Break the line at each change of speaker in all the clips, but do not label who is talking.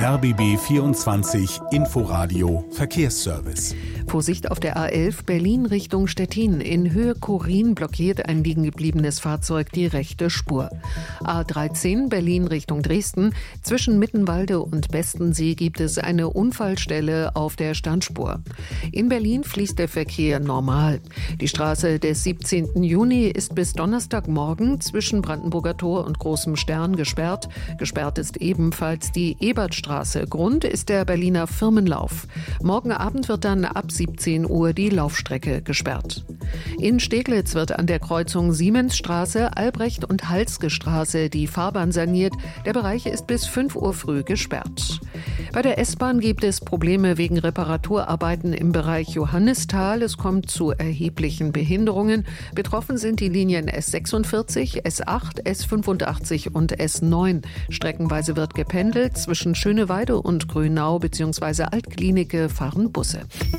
RBB 24 Inforadio Verkehrsservice.
Vorsicht auf der A11 Berlin Richtung Stettin. In Höhe Chorin blockiert ein liegengebliebenes Fahrzeug die rechte Spur. A13 Berlin Richtung Dresden. Zwischen Mittenwalde und Bestensee gibt es eine Unfallstelle auf der Standspur. In Berlin fließt der Verkehr normal. Die Straße des 17. Juni ist bis Donnerstagmorgen zwischen Brandenburger Tor und Großem Stern gesperrt. Gesperrt ist ebenfalls die Ebertstraße. Grund ist der Berliner Firmenlauf. Morgen Abend wird dann ab 17 Uhr die Laufstrecke gesperrt. In Steglitz wird an der Kreuzung Siemensstraße, Albrecht- und Halske-Straße die Fahrbahn saniert. Der Bereich ist bis 5 Uhr früh gesperrt. Bei der S-Bahn gibt es Probleme wegen Reparaturarbeiten im Bereich Johannisthal. Es kommt zu erheblichen Behinderungen. Betroffen sind die Linien S46, S8, S85 und S9. Streckenweise wird gependelt. Zwischen Schöneweide und Grünau bzw. Altklinike fahren Busse.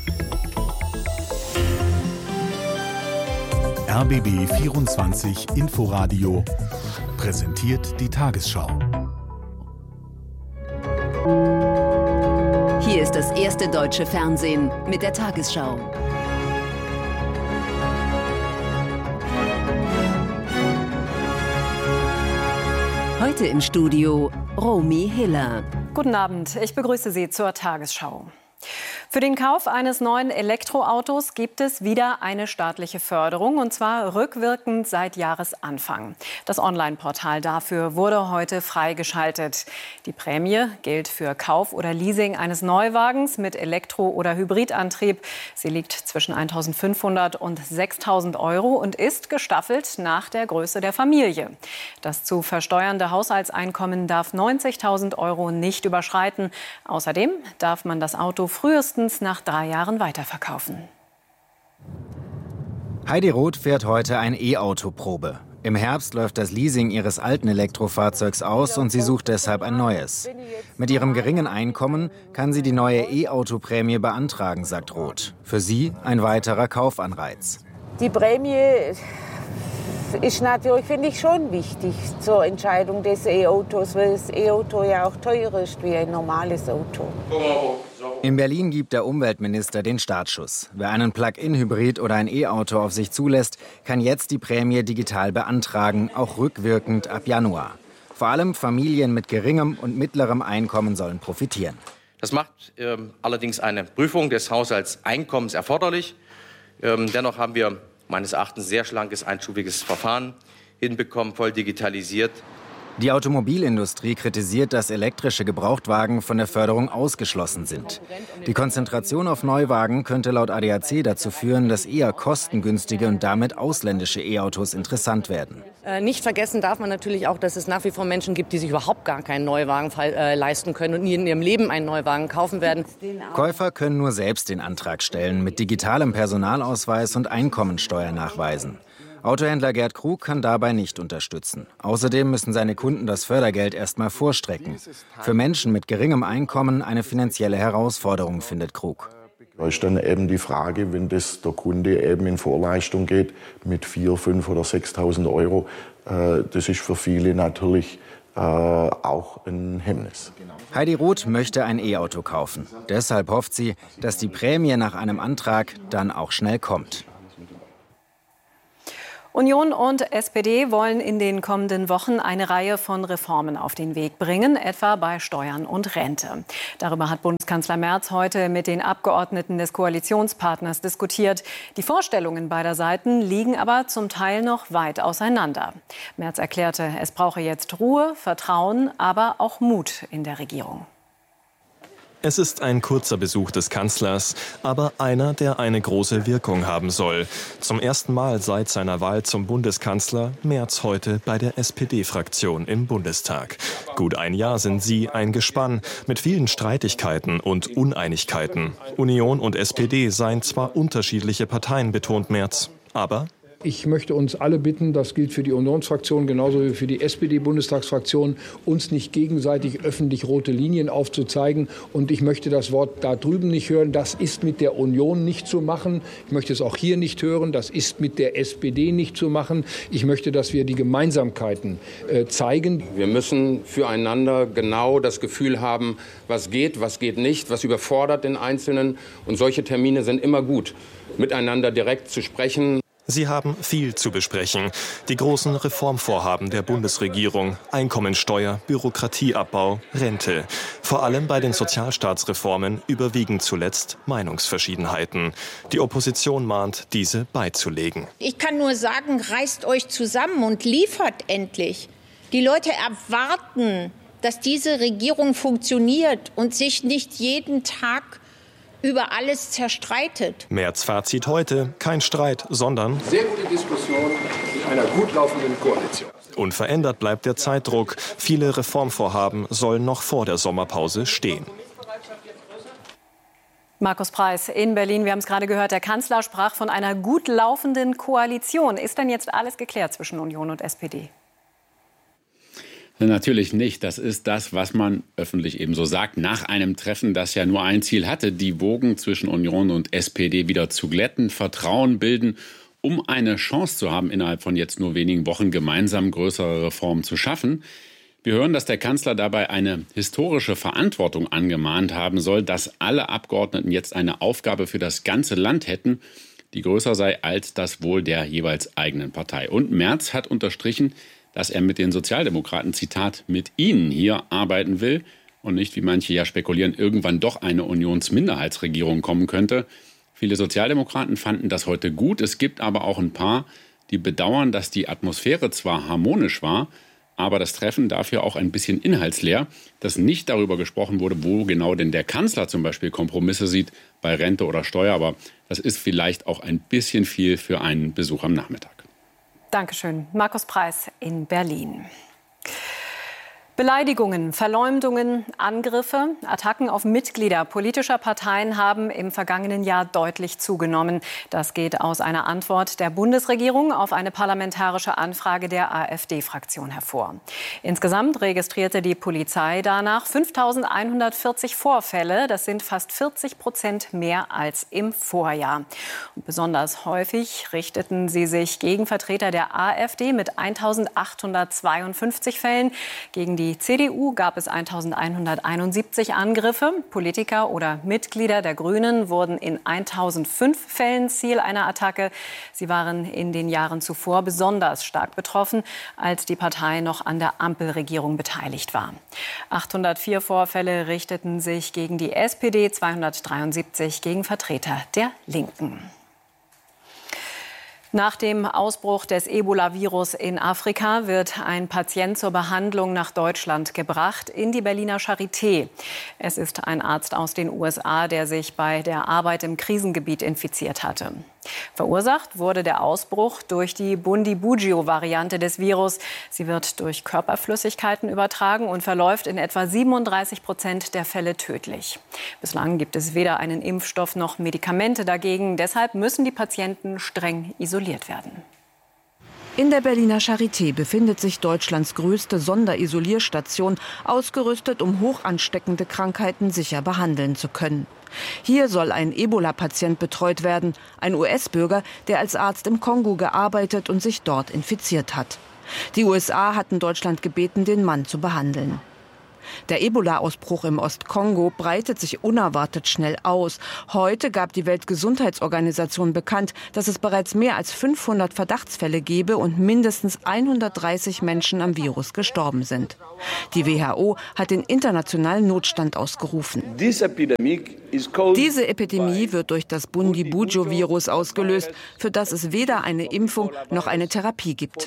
RBB 24 Inforadio präsentiert die Tagesschau.
Hier ist das erste deutsche Fernsehen mit der Tagesschau. Heute im Studio Romy Hiller.
Guten Abend, ich begrüße Sie zur Tagesschau. Für den Kauf eines neuen Elektroautos gibt es wieder eine staatliche Förderung, und zwar rückwirkend seit Jahresanfang. Das Online-Portal dafür wurde heute freigeschaltet. Die Prämie gilt für Kauf oder Leasing eines Neuwagens mit Elektro- oder Hybridantrieb. Sie liegt zwischen 1.500 und 6.000 Euro und ist gestaffelt nach der Größe der Familie. Das zu versteuernde Haushaltseinkommen darf 90.000 Euro nicht überschreiten. Außerdem darf man das Auto frühestens nach 3 Jahren weiterverkaufen.
Heidi Roth fährt heute ein E-Auto-Probe. Im Herbst läuft das Leasing ihres alten Elektrofahrzeugs aus und sie sucht deshalb ein neues. Mit ihrem geringen Einkommen kann sie die neue E-Auto-Prämie beantragen, sagt Roth. Für sie ein weiterer Kaufanreiz.
Die Prämie ist natürlich, finde ich, schon wichtig zur Entscheidung des E-Autos, weil das E-Auto ja auch teurer ist wie ein normales Auto.
In Berlin gibt der Umweltminister den Startschuss. Wer einen Plug-in-Hybrid oder ein E-Auto auf sich zulässt, kann jetzt die Prämie digital beantragen, auch rückwirkend ab Januar. Vor allem Familien mit geringem und mittlerem Einkommen sollen profitieren.
Das macht allerdings eine Prüfung des Haushaltseinkommens erforderlich. Dennoch haben wir meines Erachtens sehr schlankes, einstufiges Verfahren hinbekommen, voll digitalisiert.
Die Automobilindustrie kritisiert, dass elektrische Gebrauchtwagen von der Förderung ausgeschlossen sind. Die Konzentration auf Neuwagen könnte laut ADAC dazu führen, dass eher kostengünstige und damit ausländische E-Autos interessant werden.
Nicht vergessen darf man natürlich auch, dass es nach wie vor Menschen gibt, die sich überhaupt gar keinen Neuwagen leisten können und nie in ihrem Leben einen Neuwagen kaufen werden.
Käufer können nur selbst den Antrag stellen, mit digitalem Personalausweis und Einkommensteuer nachweisen. Autohändler Gerd Krug kann dabei nicht unterstützen. Außerdem müssen seine Kunden das Fördergeld erst mal vorstrecken. Für Menschen mit geringem Einkommen eine finanzielle Herausforderung, findet Krug.
Da ist dann eben die Frage, wenn das der Kunde eben in Vorleistung geht mit 4.000, 5.000 oder 6.000 Euro, das ist für viele natürlich auch ein Hemmnis.
Heidi Roth möchte ein E-Auto kaufen. Deshalb hofft sie, dass die Prämie nach einem Antrag dann auch schnell kommt.
Union und SPD wollen in den kommenden Wochen eine Reihe von Reformen auf den Weg bringen, etwa bei Steuern und Rente. Darüber hat Bundeskanzler Merz heute mit den Abgeordneten des Koalitionspartners diskutiert. Die Vorstellungen beider Seiten liegen aber zum Teil noch weit auseinander. Merz erklärte, es brauche jetzt Ruhe, Vertrauen, aber auch Mut in der Regierung.
Es ist ein kurzer Besuch des Kanzlers, aber einer, der eine große Wirkung haben soll. Zum ersten Mal seit seiner Wahl zum Bundeskanzler Merz heute bei der SPD-Fraktion im Bundestag. Gut ein Jahr sind sie ein Gespann mit vielen Streitigkeiten und Uneinigkeiten. Union und SPD seien zwar unterschiedliche Parteien, betont Merz, aber
Ich möchte uns alle bitten, das gilt für die Unionsfraktion genauso wie für die SPD-Bundestagsfraktion, uns nicht gegenseitig öffentlich rote Linien aufzuzeigen. Und ich möchte das Wort da drüben nicht hören. Das ist mit der Union nicht zu machen. Ich möchte es auch hier nicht hören. Das ist mit der SPD nicht zu machen. Ich möchte, dass wir die Gemeinsamkeiten zeigen.
Wir müssen füreinander genau das Gefühl haben, was geht nicht, was überfordert den Einzelnen. Und solche Termine sind immer gut, miteinander direkt zu sprechen.
Sie haben viel zu besprechen. Die großen Reformvorhaben der Bundesregierung, Einkommensteuer, Bürokratieabbau, Rente. Vor allem bei den Sozialstaatsreformen überwiegen zuletzt Meinungsverschiedenheiten. Die Opposition mahnt, diese beizulegen.
Ich kann nur sagen, reißt euch zusammen und liefert endlich. Die Leute erwarten, dass diese Regierung funktioniert und sich nicht jeden Tag über alles zerstreitet.
Merz Fazit heute, kein Streit, sondern
sehr gute Diskussion in einer gut laufenden Koalition.
Unverändert bleibt der Zeitdruck. Viele Reformvorhaben sollen noch vor der Sommerpause stehen.
Markus Preiß in Berlin. Wir haben es gerade gehört, der Kanzler sprach von einer gut laufenden Koalition. Ist denn jetzt alles geklärt zwischen Union und SPD?
Natürlich nicht. Das ist das, was man öffentlich eben so sagt. Nach einem Treffen, das ja nur ein Ziel hatte, die Wogen zwischen Union und SPD wieder zu glätten, Vertrauen bilden, um eine Chance zu haben, innerhalb von jetzt nur wenigen Wochen gemeinsam größere Reformen zu schaffen. Wir hören, dass der Kanzler dabei eine historische Verantwortung angemahnt haben soll, dass alle Abgeordneten jetzt eine Aufgabe für das ganze Land hätten, die größer sei als das Wohl der jeweils eigenen Partei. Und Merz hat unterstrichen, dass er mit den Sozialdemokraten, Zitat, mit ihnen hier arbeiten will und nicht, wie manche ja spekulieren, irgendwann doch eine Unionsminderheitsregierung kommen könnte. Viele Sozialdemokraten fanden das heute gut. Es gibt aber auch ein paar, die bedauern, dass die Atmosphäre zwar harmonisch war, aber das Treffen dafür auch ein bisschen inhaltsleer, dass nicht darüber gesprochen wurde, wo genau denn der Kanzler zum Beispiel Kompromisse sieht bei Rente oder Steuer. Aber das ist vielleicht auch ein bisschen viel für einen Besuch am Nachmittag.
Dankeschön. Markus Preiß in Berlin. Beleidigungen, Verleumdungen, Angriffe, Attacken auf Mitglieder politischer Parteien haben im vergangenen Jahr deutlich zugenommen. Das geht aus einer Antwort der Bundesregierung auf eine parlamentarische Anfrage der AfD-Fraktion hervor. Insgesamt registrierte die Polizei danach 5.140 Vorfälle. Das sind fast 40% mehr als im Vorjahr. Und besonders häufig richteten sie sich gegen Vertreter der AfD mit 1.852 Fällen. Gegen die CDU gab es 1.171 Angriffe. Politiker oder Mitglieder der Grünen wurden in 1.005 Fällen Ziel einer Attacke. Sie waren in den Jahren zuvor besonders stark betroffen, als die Partei noch an der Ampelregierung beteiligt war. 804 Vorfälle richteten sich gegen die SPD, 273 gegen Vertreter der Linken. Nach dem Ausbruch des Ebola-Virus in Afrika wird ein Patient zur Behandlung nach Deutschland gebracht, in die Berliner Charité. Es ist ein Arzt aus den USA, der sich bei der Arbeit im Krisengebiet infiziert hatte. Verursacht wurde der Ausbruch durch die Bundibugyo-Variante des Virus. Sie wird durch Körperflüssigkeiten übertragen und verläuft in etwa 37% der Fälle tödlich. Bislang gibt es weder einen Impfstoff noch Medikamente dagegen. Deshalb müssen die Patienten streng isoliert werden.
In der Berliner Charité befindet sich Deutschlands größte Sonderisolierstation, ausgerüstet, um hoch ansteckende Krankheiten sicher behandeln zu können. Hier soll ein Ebola-Patient betreut werden, ein US-Bürger, der als Arzt im Kongo gearbeitet und sich dort infiziert hat. Die USA hatten Deutschland gebeten, den Mann zu behandeln. Der Ebola-Ausbruch im Ostkongo breitet sich unerwartet schnell aus. Heute gab die Weltgesundheitsorganisation bekannt, dass es bereits mehr als 500 Verdachtsfälle gebe und mindestens 130 Menschen am Virus gestorben sind. Die WHO hat den internationalen Notstand ausgerufen. Diese Epidemie wird durch das Bundibugyo-Virus ausgelöst, für das es weder eine Impfung noch eine Therapie gibt.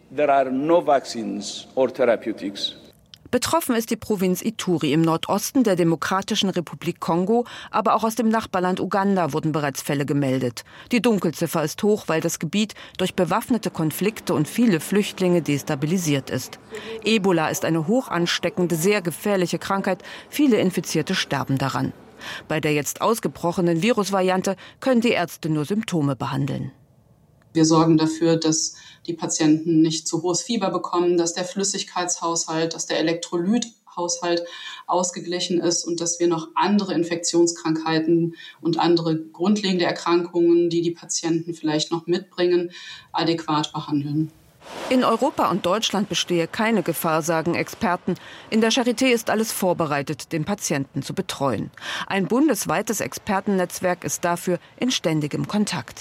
Betroffen ist die Provinz Ituri im Nordosten der Demokratischen Republik Kongo, aber auch aus dem Nachbarland Uganda wurden bereits Fälle gemeldet. Die Dunkelziffer ist hoch, weil das Gebiet durch bewaffnete Konflikte und viele Flüchtlinge destabilisiert ist. Ebola ist eine hoch ansteckende, sehr gefährliche Krankheit. Viele Infizierte sterben daran. Bei der jetzt ausgebrochenen Virusvariante können die Ärzte nur Symptome behandeln.
Wir sorgen dafür, dass die Patienten nicht zu hohes Fieber bekommen, dass der Flüssigkeitshaushalt, dass der Elektrolythaushalt ausgeglichen ist und dass wir noch andere Infektionskrankheiten und andere grundlegende Erkrankungen, die die Patienten vielleicht noch mitbringen, adäquat behandeln.
In Europa und Deutschland bestehe keine Gefahr, sagen Experten. In der Charité ist alles vorbereitet, den Patienten zu betreuen. Ein bundesweites Expertennetzwerk ist dafür in ständigem Kontakt.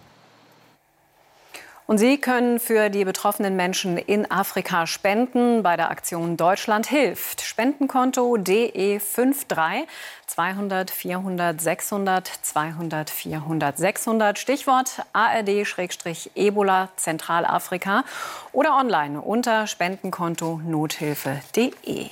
Und Sie können für die betroffenen Menschen in Afrika spenden bei der Aktion Deutschland hilft. Spendenkonto DE53 200 400 600 200 400 600. Stichwort ARD/Ebola Zentralafrika oder online unter spendenkonto-nothilfe.de.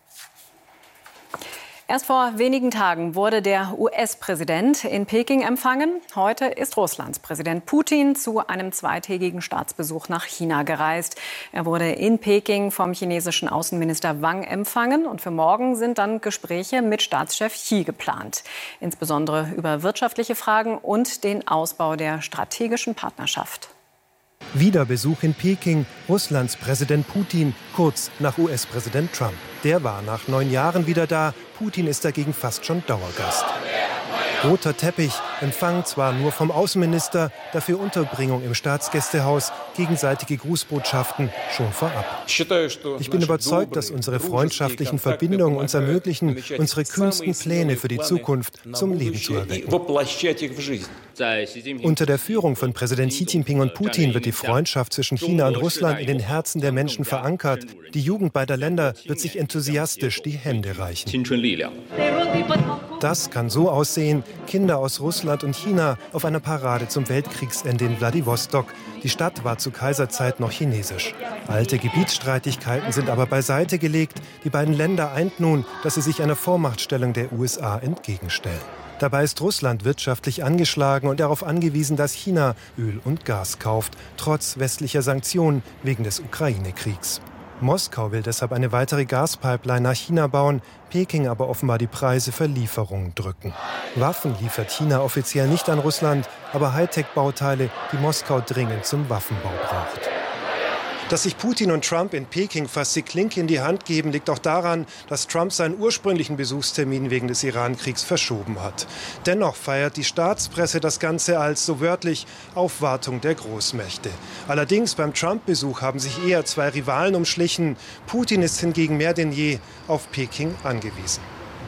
Erst vor wenigen Tagen wurde der US-Präsident in Peking empfangen. Heute ist Russlands Präsident Putin zu einem zweitägigen Staatsbesuch nach China gereist. Er wurde in Peking vom chinesischen Außenminister Wang empfangen. Und für morgen sind dann Gespräche mit Staatschef Xi geplant. Insbesondere über wirtschaftliche Fragen und den Ausbau der strategischen Partnerschaft.
Wieder Besuch in Peking, Russlands Präsident Putin, kurz nach US-Präsident Trump. Der war nach 9 Jahren wieder da, Putin ist dagegen fast schon Dauergast. Roter Teppich, Empfang zwar nur vom Außenminister, dafür Unterbringung im Staatsgästehaus, gegenseitige Grußbotschaften schon vorab. Ich bin überzeugt, dass unsere freundschaftlichen Verbindungen uns ermöglichen, unsere kühnsten Pläne für die Zukunft zum Leben zu erwecken. Unter der Führung von Präsident Xi Jinping und Putin wird die Freundschaft zwischen China und Russland in den Herzen der Menschen verankert. Die Jugend beider Länder wird sich enthusiastisch die Hände reichen. Das kann so aussehen: Kinder aus Russland und China auf einer Parade zum Weltkriegsende in Wladiwostok. Die Stadt war zu Kaiserzeit noch chinesisch. Alte Gebietsstreitigkeiten sind aber beiseite gelegt. Die beiden Länder eint nun, dass sie sich einer Vormachtstellung der USA entgegenstellen. Dabei ist Russland wirtschaftlich angeschlagen und darauf angewiesen, dass China Öl und Gas kauft, trotz westlicher Sanktionen wegen des Ukraine-Kriegs. Moskau will deshalb eine weitere Gaspipeline nach China bauen, Peking aber offenbar die Preise für Lieferungen drücken. Waffen liefert China offiziell nicht an Russland, aber Hightech-Bauteile, die Moskau dringend zum Waffenbau braucht. Dass sich Putin und Trump in Peking fast die Klinke in die Hand geben, liegt auch daran, dass Trump seinen ursprünglichen Besuchstermin wegen des Iran-Kriegs verschoben hat. Dennoch feiert die Staatspresse das Ganze als, so wörtlich, Aufwartung der Großmächte. Allerdings beim Trump-Besuch haben sich eher 2 Rivalen umschlichen. Putin ist hingegen mehr denn je auf Peking angewiesen.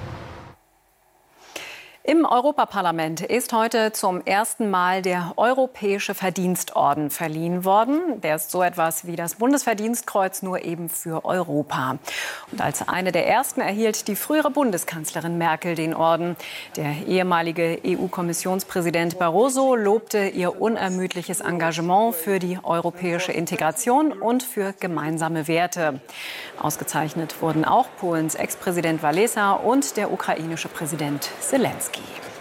Im Europaparlament ist heute zum ersten Mal der Europäische Verdienstorden verliehen worden. Der ist so etwas wie das Bundesverdienstkreuz, nur eben für Europa. Und als eine der ersten erhielt die frühere Bundeskanzlerin Merkel den Orden. Der ehemalige EU-Kommissionspräsident Barroso lobte ihr unermüdliches Engagement für die europäische Integration und für gemeinsame Werte. Ausgezeichnet wurden auch Polens Ex-Präsident Wałęsa und der ukrainische Präsident Selenskyj.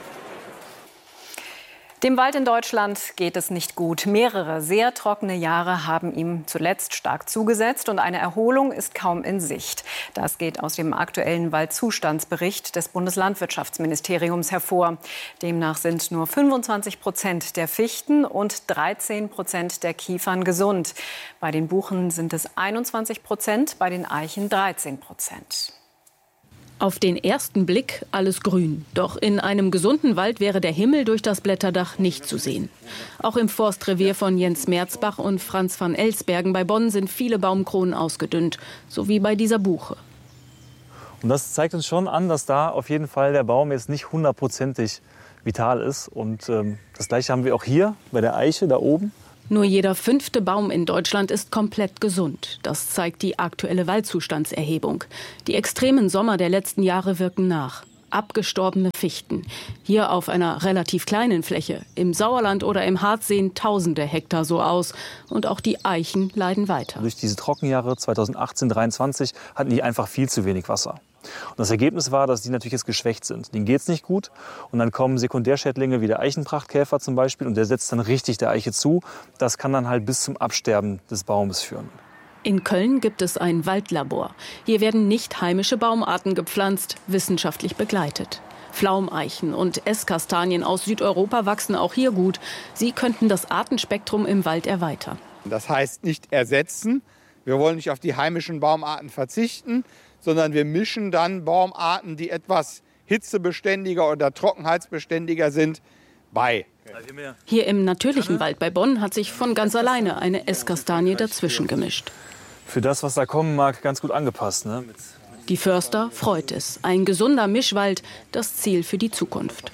Dem Wald in Deutschland geht es nicht gut. Mehrere sehr trockene Jahre haben ihm zuletzt stark zugesetzt und eine Erholung ist kaum in Sicht. Das geht aus dem aktuellen Waldzustandsbericht des Bundeslandwirtschaftsministeriums hervor. Demnach sind nur 25% der Fichten und 13% der Kiefern gesund. Bei den Buchen sind es 21%, bei den Eichen 13%.
Auf den ersten Blick alles grün. Doch in einem gesunden Wald wäre der Himmel durch das Blätterdach nicht zu sehen. Auch im Forstrevier von Jens Merzbach und Franz van Elsbergen bei Bonn sind viele Baumkronen ausgedünnt, so wie bei dieser Buche.
Und das zeigt uns schon an, dass da auf jeden Fall der Baum jetzt nicht 100%ig vital ist. Und das Gleiche haben wir auch hier bei der Eiche da oben.
Nur jeder 5. Baum in Deutschland ist komplett gesund. Das zeigt die aktuelle Waldzustandserhebung. Die extremen Sommer der letzten Jahre wirken nach. Abgestorbene Fichten. Hier auf einer relativ kleinen Fläche. Im Sauerland oder im Harz sehen tausende Hektar so aus. Und auch die Eichen leiden weiter.
Durch diese Trockenjahre 2018-23 hatten die einfach viel zu wenig Wasser. Und das Ergebnis war, dass die natürlich jetzt geschwächt sind. Denen geht es nicht gut. Und dann kommen Sekundärschädlinge wie der Eichenprachtkäfer zum Beispiel. Und der setzt dann richtig der Eiche zu. Das kann dann halt bis zum Absterben des Baumes führen.
In Köln gibt es ein Waldlabor. Hier werden nicht heimische Baumarten gepflanzt, wissenschaftlich begleitet. Pflaumeichen und Esskastanien aus Südeuropa wachsen auch hier gut. Sie könnten das Artenspektrum im Wald erweitern.
Das heißt nicht ersetzen. Wir wollen nicht auf die heimischen Baumarten verzichten, sondern wir mischen dann Baumarten, die etwas hitzebeständiger oder trockenheitsbeständiger sind, bei.
Hier im natürlichen Wald bei Bonn hat sich von ganz alleine eine Esskastanie dazwischen gemischt.
Für das, was da kommen mag, ganz gut angepasst, ne?
Die Förster freut es. Ein gesunder Mischwald, das Ziel für die Zukunft.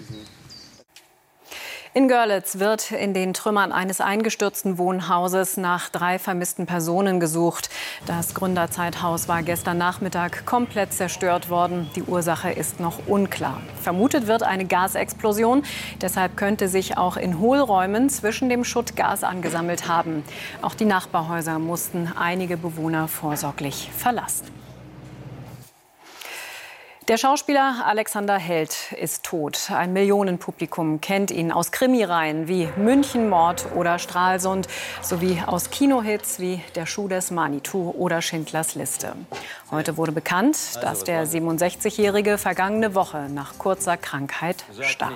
In Görlitz wird in den Trümmern eines eingestürzten Wohnhauses nach 3 vermissten Personen gesucht. Das Gründerzeithaus war gestern Nachmittag komplett zerstört worden. Die Ursache ist noch unklar. Vermutet wird eine Gasexplosion. Deshalb könnte sich auch in Hohlräumen zwischen dem Schutt Gas angesammelt haben. Auch die Nachbarhäuser mussten einige Bewohner vorsorglich verlassen. Der Schauspieler Alexander Held ist tot. Ein Millionenpublikum kennt ihn aus Krimireihen wie Münchenmord oder Stralsund sowie aus Kinohits wie Der Schuh des Manitou oder Schindlers Liste. Heute wurde bekannt, dass der 67-Jährige vergangene Woche nach kurzer Krankheit starb.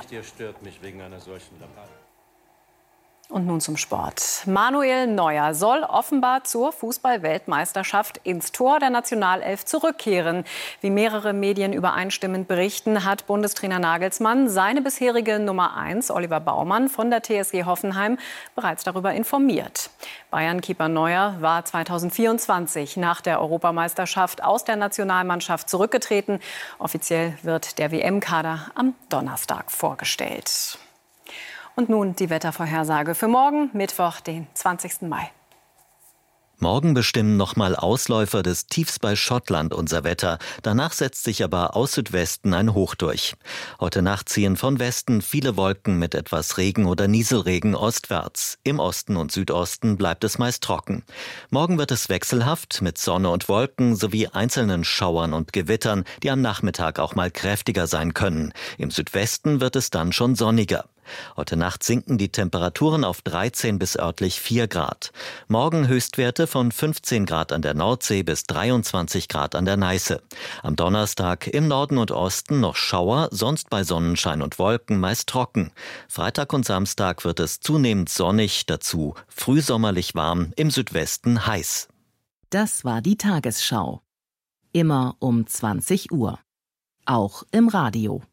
Und nun zum Sport. Manuel Neuer soll offenbar zur Fußball-Weltmeisterschaft ins Tor der Nationalelf zurückkehren. Wie mehrere Medien übereinstimmend berichten, hat Bundestrainer Nagelsmann seine bisherige Nummer 1, Oliver Baumann, von der TSG Hoffenheim bereits darüber informiert. Bayern-Keeper Neuer war 2024 nach der Europameisterschaft aus der Nationalmannschaft zurückgetreten. Offiziell wird der WM-Kader am Donnerstag vorgestellt. Und nun die Wettervorhersage für morgen, Mittwoch, den 20. Mai.
Morgen bestimmen nochmal Ausläufer des Tiefs bei Schottland unser Wetter. Danach setzt sich aber aus Südwesten ein Hoch durch. Heute Nacht ziehen von Westen viele Wolken mit etwas Regen oder Nieselregen ostwärts. Im Osten und Südosten bleibt es meist trocken. Morgen wird es wechselhaft mit Sonne und Wolken sowie einzelnen Schauern und Gewittern, die am Nachmittag auch mal kräftiger sein können. Im Südwesten wird es dann schon sonniger. Heute Nacht sinken die Temperaturen auf 13 bis örtlich 4 Grad. Morgen Höchstwerte von 15 Grad an der Nordsee bis 23 Grad an der Neiße. Am Donnerstag im Norden und Osten noch Schauer, sonst bei Sonnenschein und Wolken meist trocken. Freitag und Samstag wird es zunehmend sonnig, dazu frühsommerlich warm, im Südwesten heiß.
Das war die Tagesschau. Immer um 20 Uhr. Auch im Radio.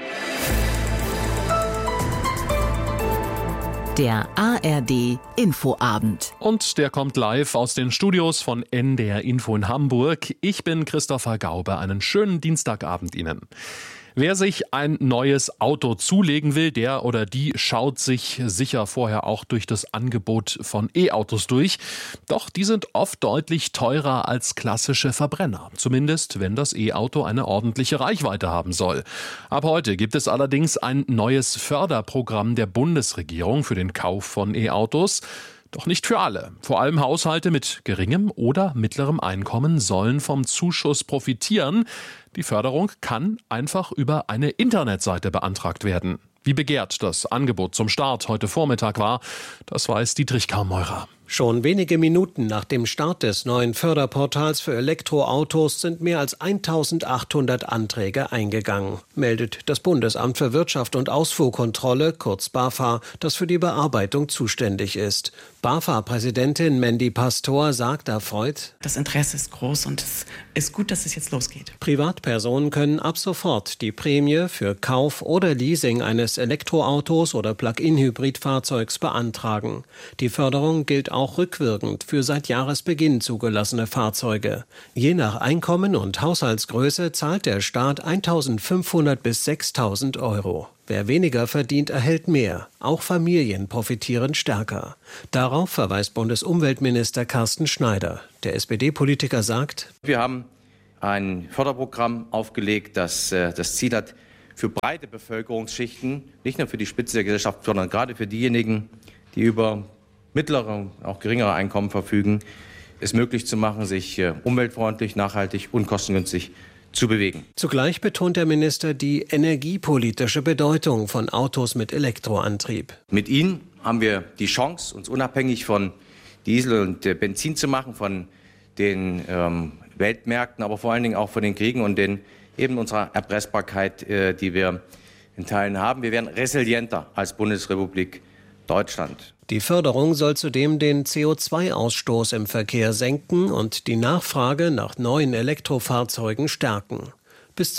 Der ARD Infoabend.
Und der kommt live aus den Studios von NDR Info in Hamburg. Ich bin Christopher Gaube. Einen schönen Dienstagabend Ihnen. Wer sich ein neues Auto zulegen will, der oder die schaut sich sicher vorher auch durch das Angebot von E-Autos durch. Doch die sind oft deutlich teurer als klassische Verbrenner. Zumindest, wenn das E-Auto eine ordentliche Reichweite haben soll. Ab heute gibt es allerdings ein neues Förderprogramm der Bundesregierung für den Kauf von E-Autos. Doch nicht für alle. Vor allem Haushalte mit geringem oder mittlerem Einkommen sollen vom Zuschuss profitieren. Die Förderung kann einfach über eine Internetseite beantragt werden. Wie begehrt das Angebot zum Start heute Vormittag war, das weiß Dietrich Karmeurer.
Schon wenige Minuten nach dem Start des neuen Förderportals für Elektroautos sind mehr als 1.800 Anträge eingegangen, meldet das Bundesamt für Wirtschaft und Ausfuhrkontrolle, kurz BAFA, das für die Bearbeitung zuständig ist. BAFA-Präsidentin Mandy Pastor sagt erfreut:
Das Interesse ist groß und es ist gut, dass es jetzt losgeht.
Privatpersonen können ab sofort die Prämie für Kauf oder Leasing eines Elektroautos oder Plug-in-Hybridfahrzeugs beantragen. Die Förderung gilt auch rückwirkend für seit Jahresbeginn zugelassene Fahrzeuge. Je nach Einkommen und Haushaltsgröße zahlt der Staat 1.500 bis 6.000 Euro. Wer weniger verdient, erhält mehr. Auch Familien profitieren stärker. Darauf verweist Bundesumweltminister Carsten Schneider. Der SPD-Politiker sagt:
Wir haben ein Förderprogramm aufgelegt, das das Ziel hat, für breite Bevölkerungsschichten, nicht nur für die Spitze der Gesellschaft, sondern gerade für diejenigen, die über mittlere, auch geringere Einkommen verfügen, es möglich zu machen, sich umweltfreundlich, nachhaltig und kostengünstig zu bewegen.
Zugleich betont der Minister die energiepolitische Bedeutung von Autos mit Elektroantrieb.
Mit ihnen haben wir die Chance, uns unabhängig von Diesel und Benzin zu machen, von den Weltmärkten, aber vor allen Dingen auch von den Kriegen und den eben unserer Erpressbarkeit, die wir in Teilen haben. Wir werden resilienter als Bundesrepublik Deutschland.
Die Förderung soll zudem den CO2-Ausstoß im Verkehr senken und die Nachfrage nach neuen Elektrofahrzeugen stärken. Bis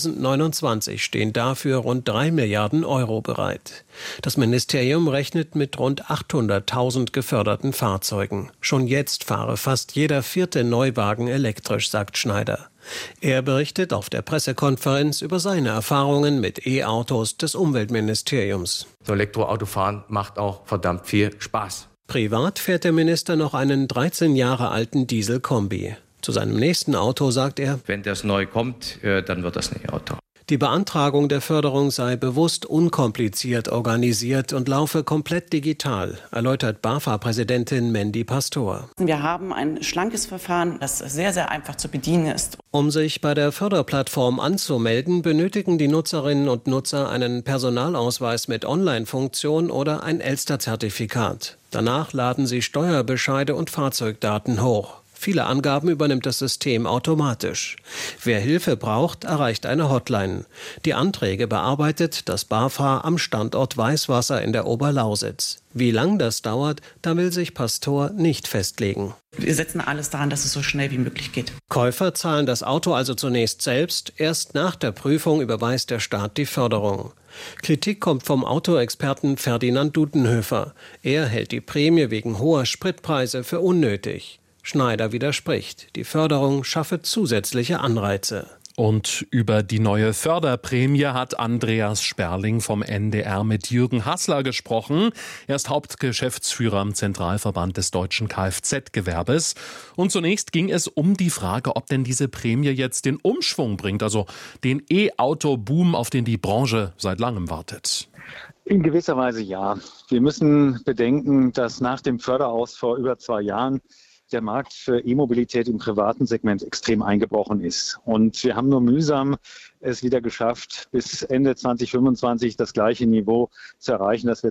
2029 stehen dafür rund 3 Milliarden Euro bereit. Das Ministerium rechnet mit rund 800.000 geförderten Fahrzeugen. Schon jetzt fahre fast jeder 4. Neuwagen elektrisch, sagt Schneider. Er berichtet auf der Pressekonferenz über seine Erfahrungen mit E-Autos des Umweltministeriums.
So Elektroautofahren macht auch verdammt viel Spaß.
Privat fährt der Minister noch einen 13 Jahre alten Diesel-Kombi. Zu seinem nächsten Auto sagt er:
Wenn das neu kommt, dann wird das ein E-Auto.
Die Beantragung der Förderung sei bewusst unkompliziert organisiert und laufe komplett digital, erläutert BAFA-Präsidentin Mandy Pastor.
Wir haben ein schlankes Verfahren, das sehr, sehr einfach zu bedienen ist.
Um sich bei der Förderplattform anzumelden, benötigen die Nutzerinnen und Nutzer einen Personalausweis mit Online-Funktion oder ein Elster-Zertifikat. Danach laden sie Steuerbescheide und Fahrzeugdaten hoch. Viele Angaben übernimmt das System automatisch. Wer Hilfe braucht, erreicht eine Hotline. Die Anträge bearbeitet das BAFA am Standort Weißwasser in der Oberlausitz. Wie lang das dauert, da will sich Pastor nicht festlegen.
Wir setzen alles daran, dass es so schnell wie möglich geht.
Käufer zahlen das Auto also zunächst selbst. Erst nach der Prüfung überweist der Staat die Förderung. Kritik kommt vom Autoexperten Ferdinand Dudenhöfer. Er hält die Prämie wegen hoher Spritpreise für unnötig. Schneider widerspricht. Die Förderung schaffe zusätzliche Anreize.
Und über die neue Förderprämie hat Andreas Sperling vom NDR mit Jürgen Hassler gesprochen. Er ist Hauptgeschäftsführer am Zentralverband des deutschen Kfz-Gewerbes. Und zunächst ging es um die Frage, ob denn diese Prämie jetzt den Umschwung bringt, also den E-Auto-Boom, auf den die Branche seit langem wartet.
In gewisser Weise ja. Wir müssen bedenken, dass nach dem Förderaus vor über 2 Jahren der Markt für E-Mobilität im privaten Segment extrem eingebrochen ist. Und wir haben nur mühsam es wieder geschafft, bis Ende 2025 das gleiche Niveau zu erreichen, das wir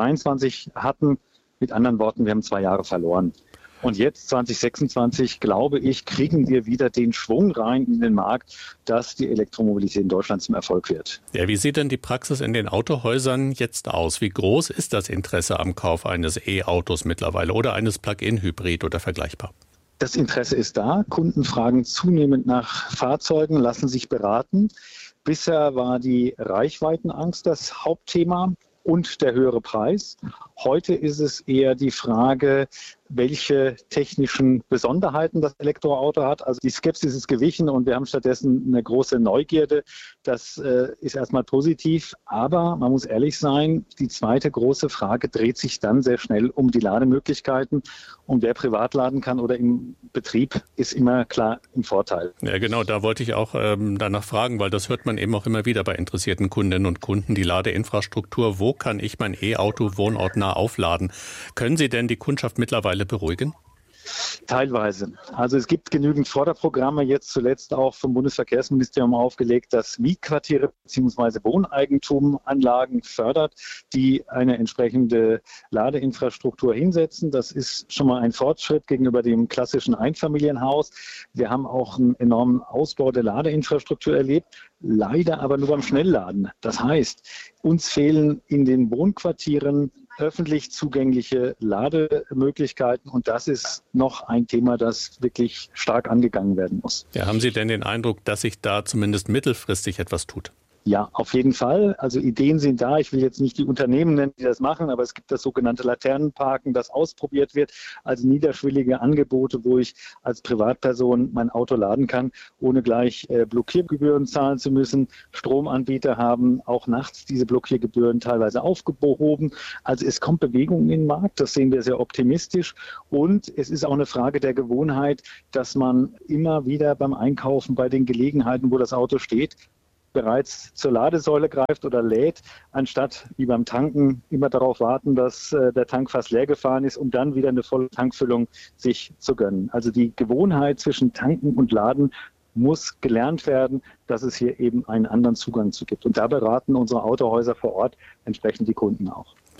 2023 hatten. Mit anderen Worten, wir haben 2 Jahre verloren. Und jetzt, 2026, glaube ich, kriegen wir wieder den Schwung rein in den Markt, dass die Elektromobilität in Deutschland zum Erfolg wird.
Ja, wie sieht denn die Praxis in den Autohäusern jetzt aus? Wie groß ist das Interesse am Kauf eines E-Autos mittlerweile oder eines Plug-in-Hybrid oder vergleichbar?
Das Interesse ist da. Kunden fragen zunehmend nach Fahrzeugen, lassen sich beraten. Bisher war die Reichweitenangst das Hauptthema und der höhere Preis. Heute ist es eher die Frage, welche technischen Besonderheiten das Elektroauto hat. Also die Skepsis ist gewichen und wir haben stattdessen eine große Neugierde. Das ist erstmal positiv, aber man muss ehrlich sein, die zweite große Frage dreht sich dann sehr schnell um die Lademöglichkeiten. Und wer privat laden kann oder im Betrieb, ist immer klar im Vorteil.
Ja, genau, da wollte ich auch danach fragen, weil das hört man eben auch immer wieder bei interessierten Kundinnen und Kunden, die Ladeinfrastruktur. Wo kann ich mein E-Auto wohnortnah aufladen? Können Sie denn die Kundschaft mittlerweile beruhigen?
Teilweise. Also es gibt genügend Förderprogramme, jetzt zuletzt auch vom Bundesverkehrsministerium aufgelegt, das Mietquartiere bzw. Wohneigentumanlagen fördert, die eine entsprechende Ladeinfrastruktur hinsetzen. Das ist schon mal ein Fortschritt gegenüber dem klassischen Einfamilienhaus. Wir haben auch einen enormen Ausbau der Ladeinfrastruktur erlebt, leider aber nur beim Schnellladen. Das heißt, uns fehlen in den Wohnquartieren öffentlich zugängliche Lademöglichkeiten und das ist noch ein Thema, das wirklich stark angegangen werden muss.
Ja, haben Sie denn den Eindruck, dass sich da zumindest mittelfristig etwas tut?
Ja, auf jeden Fall. Also Ideen sind da. Ich will jetzt nicht die Unternehmen nennen, die das machen, aber es gibt das sogenannte Laternenparken, das ausprobiert wird. Also niederschwellige Angebote, wo ich als Privatperson mein Auto laden kann, ohne gleich Blockiergebühren zahlen zu müssen. Stromanbieter haben auch nachts diese Blockiergebühren teilweise aufgehoben. Also es kommt Bewegung in den Markt. Das sehen wir sehr optimistisch. Und es ist auch eine Frage der Gewohnheit, dass man immer wieder beim Einkaufen bei den Gelegenheiten, wo das Auto steht, bereits zur Ladesäule greift oder lädt, anstatt wie beim Tanken immer darauf warten, dass der Tank fast leer gefahren ist, um dann wieder eine volle Tankfüllung sich zu gönnen. Also die Gewohnheit zwischen Tanken und Laden muss gelernt werden, dass es hier eben einen anderen Zugang zu gibt. Und da beraten unsere Autohäuser vor Ort entsprechend die Kunden auch.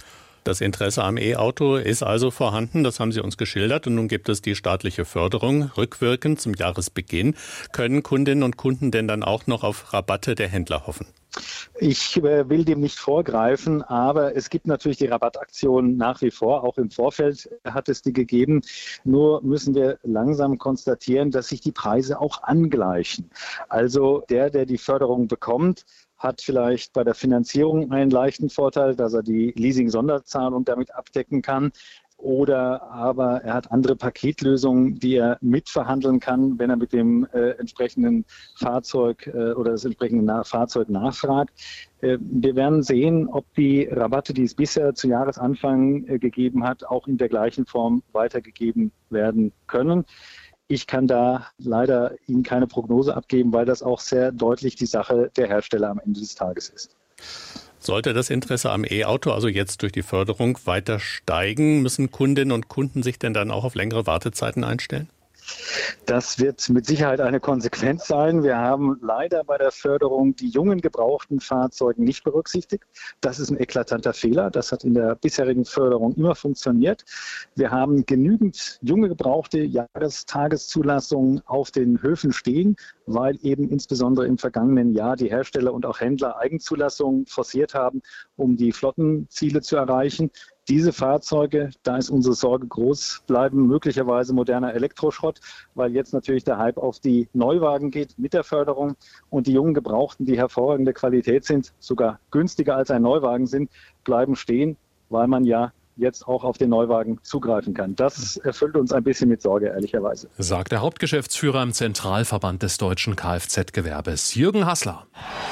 Das Interesse am E-Auto ist also vorhanden, das haben Sie uns geschildert. Und nun gibt es die staatliche Förderung. Rückwirkend zum Jahresbeginn. Können Kundinnen und Kunden denn dann auch noch auf Rabatte der Händler hoffen?
Ich will dem nicht vorgreifen, aber es gibt natürlich die Rabattaktion nach wie vor. Auch im Vorfeld hat es die gegeben. Nur müssen wir langsam konstatieren, dass sich die Preise auch angleichen. Also der die Förderung bekommt, hat vielleicht bei der Finanzierung einen leichten Vorteil, dass er die Leasing-Sonderzahlung damit abdecken kann. Oder aber er hat andere Paketlösungen, die er mitverhandeln kann, wenn er mit dem entsprechenden Fahrzeug oder das entsprechende Fahrzeug nachfragt. Wir werden sehen, ob die Rabatte, die es bisher zu Jahresanfang gegeben hat, auch in der gleichen Form weitergegeben werden können. Ich kann da leider Ihnen keine Prognose abgeben, weil das auch sehr deutlich die Sache der Hersteller am Ende des Tages ist.
Sollte das Interesse am E-Auto also jetzt durch die Förderung weiter steigen, müssen Kundinnen und Kunden sich denn dann auch auf längere Wartezeiten einstellen?
Das wird mit Sicherheit eine Konsequenz sein. Wir haben leider bei der Förderung die jungen gebrauchten Fahrzeuge nicht berücksichtigt. Das ist ein eklatanter Fehler. Das hat in der bisherigen Förderung immer funktioniert. Wir haben genügend junge gebrauchte Jahrestageszulassungen auf den Höfen stehen, weil eben insbesondere im vergangenen Jahr die Hersteller und auch Händler Eigenzulassungen forciert haben, um die Flottenziele zu erreichen. Diese Fahrzeuge, da ist unsere Sorge groß, bleiben möglicherweise moderner Elektroschrott, weil jetzt natürlich der Hype auf die Neuwagen geht mit der Förderung und die jungen Gebrauchten, die hervorragende Qualität sind, sogar günstiger als ein Neuwagen sind, bleiben stehen, weil man ja jetzt auch auf den Neuwagen zugreifen kann. Das erfüllt uns ein bisschen mit Sorge, ehrlicherweise.
Sagt der Hauptgeschäftsführer im Zentralverband des deutschen Kfz-Gewerbes, Jürgen Hassler.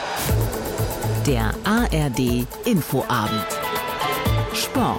Der ARD Infoabend. Sport.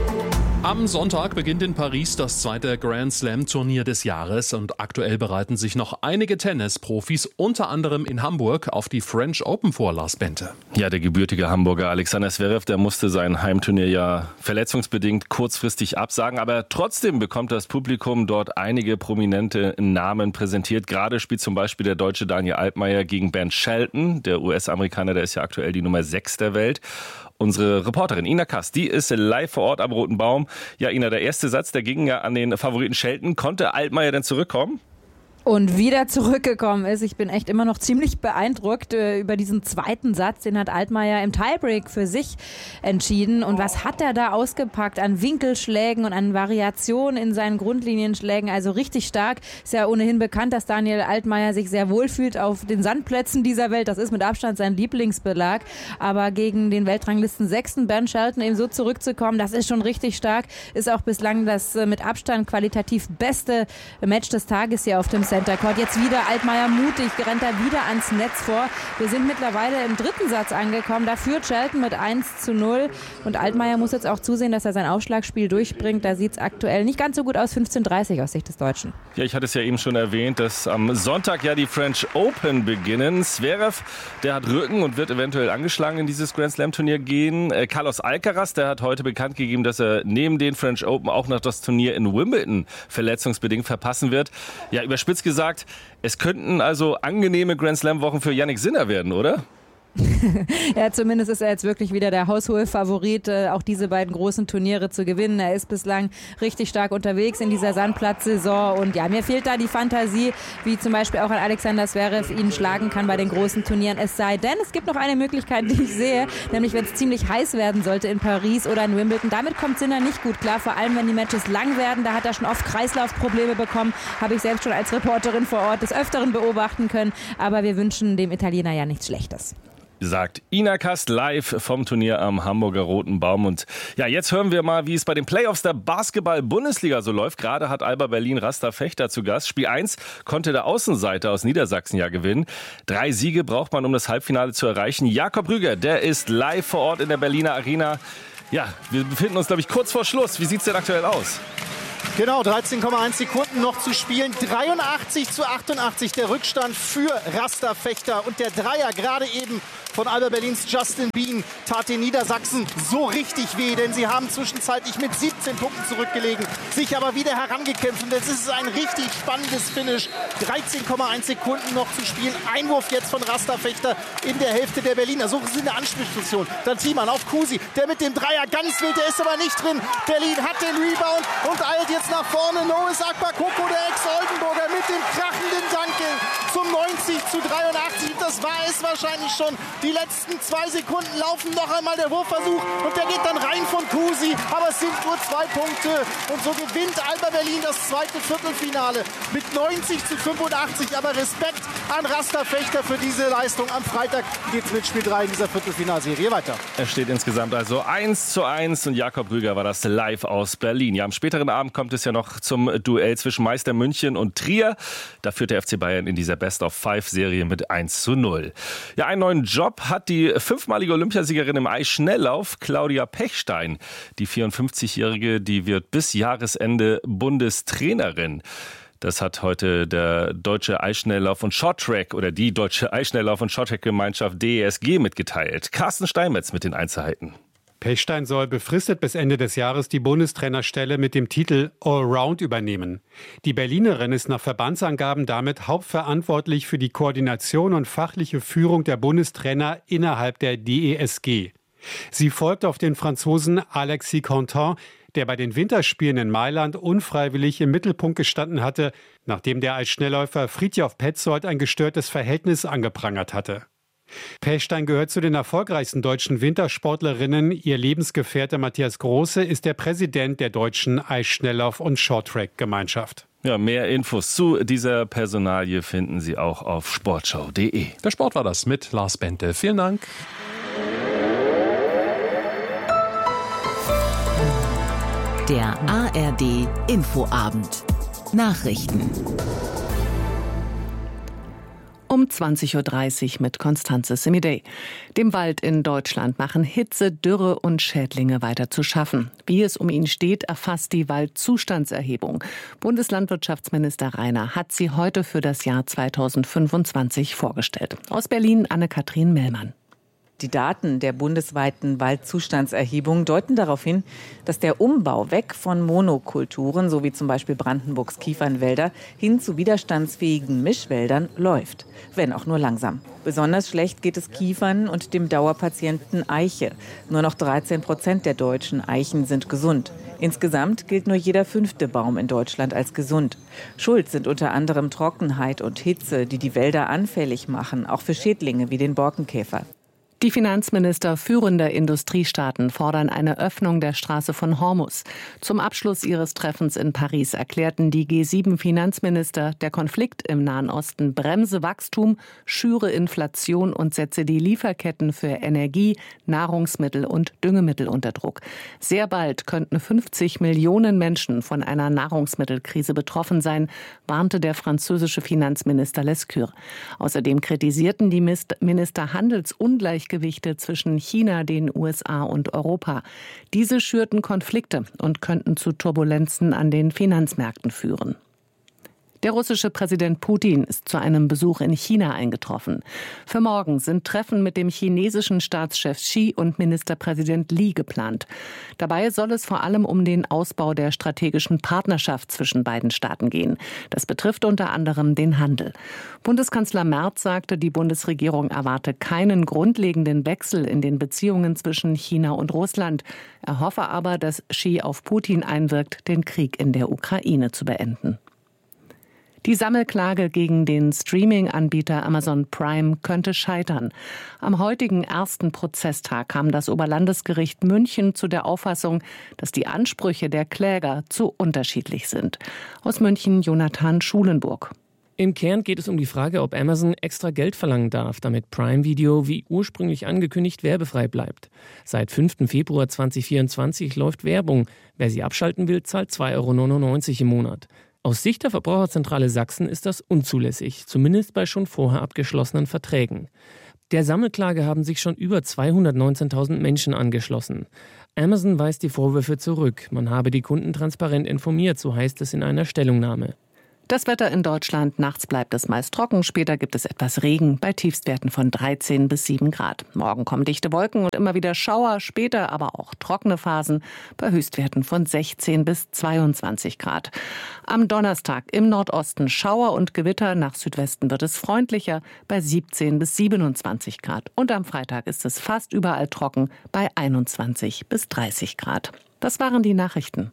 Am Sonntag beginnt in Paris das zweite Grand Slam-Turnier des Jahres und aktuell bereiten sich noch einige Tennisprofis, unter anderem in Hamburg, auf die French Open vor, Lars Bente.
Ja, der gebürtige Hamburger Alexander Zverev, der musste sein Heimturnier ja verletzungsbedingt kurzfristig absagen, aber trotzdem bekommt das Publikum dort einige prominente Namen präsentiert. Gerade spielt zum Beispiel der Deutsche Daniel Altmaier gegen Ben Shelton, der US-Amerikaner, der ist ja aktuell die Nummer 6 der Welt. Unsere Reporterin Ina Kass, die ist live vor Ort am Roten Baum. Ja, Ina, der erste Satz, der ging ja an den Favoriten Shelton. Konnte Altmaier denn zurückkommen?
Und wieder zurückgekommen ist. Ich bin echt immer noch ziemlich beeindruckt über diesen zweiten Satz. Den hat Altmaier im Tiebreak für sich entschieden. Und was hat er da ausgepackt an Winkelschlägen und an Variationen in seinen Grundlinienschlägen? Also richtig stark. Ist ja ohnehin bekannt, dass Daniel Altmaier sich sehr wohl fühlt auf den Sandplätzen dieser Welt. Das ist mit Abstand sein Lieblingsbelag. Aber gegen den Weltranglisten 6. Ben Shelton eben so zurückzukommen, das ist schon richtig stark. Ist auch bislang das mit Abstand qualitativ beste Match des Tages hier auf dem Center Court. Jetzt wieder Altmaier mutig, rennt er wieder ans Netz vor. Wir sind mittlerweile im dritten Satz angekommen. Da führt Shelton mit 1:0. Und Altmaier muss jetzt auch zusehen, dass er sein Aufschlagspiel durchbringt. Da sieht es aktuell nicht ganz so gut aus. 15:30 aus Sicht des Deutschen.
Ja, ich hatte es ja eben schon erwähnt, dass am Sonntag ja die French Open beginnen. Zverev, der hat Rücken und wird eventuell angeschlagen in dieses Grand Slam Turnier gehen. Carlos Alcaraz, der hat heute bekannt gegeben, dass er neben den French Open auch noch das Turnier in Wimbledon verletzungsbedingt verpassen wird. Ja, überspitzt gesagt, es könnten also angenehme Grand Slam Wochen für Jannik Sinner werden, oder?
Ja, zumindest ist er jetzt wirklich wieder der haushohe Favorit, auch diese beiden großen Turniere zu gewinnen. Er ist bislang richtig stark unterwegs in dieser Sandplatzsaison und ja, mir fehlt da die Fantasie, wie zum Beispiel auch ein Alexander Zverev ihn schlagen kann bei den großen Turnieren. Es sei denn, es gibt noch eine Möglichkeit, die ich sehe, nämlich wenn es ziemlich heiß werden sollte in Paris oder in Wimbledon. Damit kommt Sinner nicht gut klar, vor allem wenn die Matches lang werden. Da hat er schon oft Kreislaufprobleme bekommen, habe ich selbst schon als Reporterin vor Ort des Öfteren beobachten können. Aber wir wünschen dem Italiener ja nichts Schlechtes.
Sagt Ina Kast live vom Turnier am Hamburger Roten Baum. Und ja, jetzt hören wir mal, wie es bei den Playoffs der Basketball-Bundesliga so läuft. Gerade hat Alba Berlin Rasta Fechter zu Gast. Spiel 1 konnte der Außenseiter aus Niedersachsen ja gewinnen. 3 Siege braucht man, um das Halbfinale zu erreichen. Jakob Rüger, der ist live vor Ort in der Berliner Arena. Ja, wir befinden uns, glaube ich, kurz vor Schluss. Wie sieht es denn aktuell aus?
Genau, 13,1 Sekunden noch zu spielen. 83:88 der Rückstand für Rasta Fechter. Und der Dreier gerade eben von Alba Berlins Justin Bien tat den Niedersachsen so richtig weh, denn sie haben zwischenzeitlich mit 17 Punkten zurückgelegen, sich aber wieder herangekämpft. Und jetzt ist es ein richtig spannendes Finish. 13,1 Sekunden noch zu spielen. Einwurf jetzt von Rasterfechter in der Hälfte der Berliner. So sind eine Anspielstation. Dann Thiemann auf Kusi, der mit dem Dreier ganz wild, der ist aber nicht drin. Berlin hat den Rebound und eilt jetzt nach vorne. Noes Akbakoko, der Ex-Oldenburger, mit dem krachenden Dankel zum 90:83. Das war es wahrscheinlich schon. Die letzten 2 Sekunden laufen noch einmal der Wurfversuch und der geht dann rein von Kusi. Aber es sind nur 2 Punkte. Und so gewinnt Alba Berlin das zweite Viertelfinale mit 90:85. Aber Respekt an Rasterfechter für diese Leistung. Am Freitag geht es mit Spiel 3 in dieser Viertelfinalserie weiter.
Es steht insgesamt also 1:1 und Jakob Rüger war das live aus Berlin. Ja, am späteren Abend kommt es ja noch zum Duell zwischen Meister München und Trier. Da führt der FC Bayern in dieser Best-of-5-Serie mit 1:0. Ja, einen neuen Job hat die 5-malige Olympiasiegerin im Eisschnelllauf, Claudia Pechstein. Die 54-Jährige, die wird bis Jahresende Bundestrainerin. Das hat heute der Deutsche Eisschnelllauf- und Shorttrack oder die Deutsche Eisschnelllauf- und Shorttrack-Gemeinschaft DESG mitgeteilt. Carsten Steinmetz mit den Einzelheiten.
Pechstein soll befristet bis Ende des Jahres die Bundestrainerstelle mit dem Titel Allround übernehmen. Die Berlinerin ist nach Verbandsangaben damit hauptverantwortlich für die Koordination und fachliche Führung der Bundestrainer innerhalb der DESG. Sie folgt auf den Franzosen Alexis Contant, der bei den Winterspielen in Mailand unfreiwillig im Mittelpunkt gestanden hatte, nachdem der Eisschnellläufer Fridtjof Petzold ein gestörtes Verhältnis angeprangert hatte. Pechstein gehört zu den erfolgreichsten deutschen Wintersportlerinnen. Ihr Lebensgefährte Matthias Große ist der Präsident der Deutschen Eisschnelllauf- und Shorttrack-Gemeinschaft.
Ja, mehr Infos zu dieser Personalie finden Sie auch auf sportschau.de.
Der Sport war das mit Lars Bente. Vielen Dank.
Der ARD Infoabend. Nachrichten. Um 20:30 Uhr mit Konstanze Semidey. Dem Wald in Deutschland machen Hitze, Dürre und Schädlinge weiter zu schaffen. Wie es um ihn steht, erfasst die Waldzustandserhebung. Bundeslandwirtschaftsminister Rainer hat sie heute für das Jahr 2025 vorgestellt. Aus Berlin Anne-Kathrin Mellmann.
Die Daten der bundesweiten Waldzustandserhebung deuten darauf hin, dass der Umbau weg von Monokulturen, so wie zum Beispiel Brandenburgs Kiefernwälder, hin zu widerstandsfähigen Mischwäldern läuft, wenn auch nur langsam. Besonders schlecht geht es Kiefern und dem Dauerpatienten Eiche. Nur noch 13% der deutschen Eichen sind gesund. Insgesamt gilt nur jeder 5. Baum in Deutschland als gesund. Schuld sind unter anderem Trockenheit und Hitze, die die Wälder anfällig machen, auch für Schädlinge wie den Borkenkäfer.
Die Finanzminister führender Industriestaaten fordern eine Öffnung der Straße von Hormuz. Zum Abschluss ihres Treffens in Paris erklärten die G7-Finanzminister, der Konflikt im Nahen Osten bremse Wachstum, schüre Inflation und setze die Lieferketten für Energie, Nahrungsmittel und Düngemittel unter Druck. Sehr bald könnten 50 Millionen Menschen von einer Nahrungsmittelkrise betroffen sein, warnte der französische Finanzminister Lescure. Außerdem kritisierten die Minister Handelsungleichgewichte zwischen China, den USA und Europa. Diese schürten Konflikte und könnten zu Turbulenzen an den Finanzmärkten führen. Der russische Präsident Putin ist zu einem Besuch in China eingetroffen. Für morgen sind Treffen mit dem chinesischen Staatschef Xi und Ministerpräsident Li geplant. Dabei soll es vor allem um den Ausbau der strategischen Partnerschaft zwischen beiden Staaten gehen. Das betrifft unter anderem den Handel. Bundeskanzler Merz sagte, die Bundesregierung erwarte keinen grundlegenden Wechsel in den Beziehungen zwischen China und Russland. Er hoffe aber, dass Xi auf Putin einwirkt, den Krieg in der Ukraine zu beenden. Die Sammelklage gegen den Streaming-Anbieter Amazon Prime könnte scheitern. Am heutigen ersten Prozesstag kam das Oberlandesgericht München zu der Auffassung, dass die Ansprüche der Kläger zu unterschiedlich sind. Aus München Jonathan Schulenburg.
Im Kern geht es um die Frage, ob Amazon extra Geld verlangen darf, damit Prime Video wie ursprünglich angekündigt werbefrei bleibt. Seit 5. Februar 2024 läuft Werbung. Wer sie abschalten will, zahlt 2,99 € im Monat. Aus Sicht der Verbraucherzentrale Sachsen ist das unzulässig, zumindest bei schon vorher abgeschlossenen Verträgen. Der Sammelklage haben sich schon über 219.000 Menschen angeschlossen. Amazon weist die Vorwürfe zurück. Man habe die Kunden transparent informiert, so heißt es in einer Stellungnahme.
Das Wetter in Deutschland. Nachts bleibt es meist trocken. Später gibt es etwas Regen bei Tiefstwerten von 13 bis 7 Grad. Morgen kommen dichte Wolken und immer wieder Schauer. Später aber auch trockene Phasen bei Höchstwerten von 16 bis 22 Grad. Am Donnerstag im Nordosten Schauer und Gewitter. Nach Südwesten wird es freundlicher bei 17 bis 27 Grad. Und am Freitag ist es fast überall trocken bei 21 bis 30 Grad. Das waren die Nachrichten.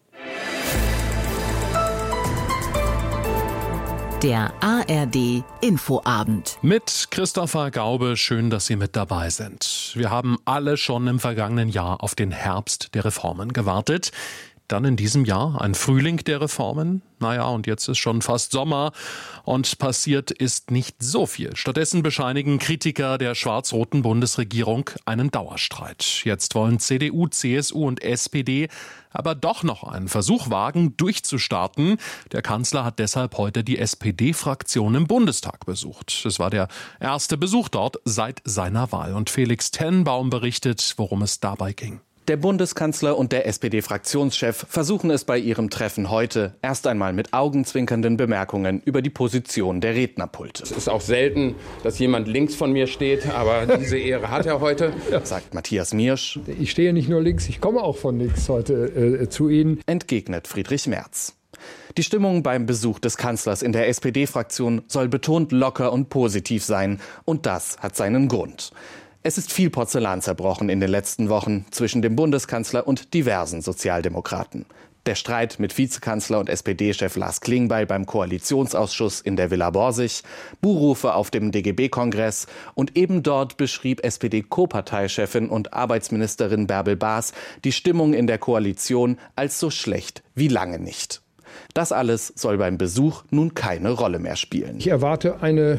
Der ARD Infoabend.
Mit Christopher Gaube, schön, dass Sie mit dabei sind. Wir haben alle schon im vergangenen Jahr auf den Herbst der Reformen gewartet. Dann in diesem Jahr ein Frühling der Reformen. Naja, und jetzt ist schon fast Sommer und passiert ist nicht so viel. Stattdessen bescheinigen Kritiker der schwarz-roten Bundesregierung einen Dauerstreit. Jetzt wollen CDU, CSU und SPD aber doch noch einen Versuch wagen, durchzustarten. Der Kanzler hat deshalb heute die SPD-Fraktion im Bundestag besucht. Es war der erste Besuch dort seit seiner Wahl. Und Felix Tenbaum berichtet, worum es dabei ging.
Der Bundeskanzler und der SPD-Fraktionschef versuchen es bei ihrem Treffen heute erst einmal mit augenzwinkernden Bemerkungen über die Position der Rednerpulte.
Es ist auch selten, dass jemand links von mir steht, aber diese Ehre hat er heute,
sagt Matthias Miersch.
Ich stehe nicht nur links, ich komme auch von links heute zu Ihnen,
entgegnet Friedrich Merz. Die Stimmung beim Besuch des Kanzlers in der SPD-Fraktion soll betont locker und positiv sein. Und das hat seinen Grund. Es ist viel Porzellan zerbrochen in den letzten Wochen zwischen dem Bundeskanzler und diversen Sozialdemokraten. Der Streit mit Vizekanzler und SPD-Chef Lars Klingbeil beim Koalitionsausschuss in der Villa Borsig, Buhrufe auf dem DGB-Kongress und eben dort beschrieb SPD-Co-Parteichefin und Arbeitsministerin Bärbel Baas die Stimmung in der Koalition als so schlecht wie lange nicht. Das alles soll beim Besuch nun keine Rolle mehr spielen.
Ich erwarte eine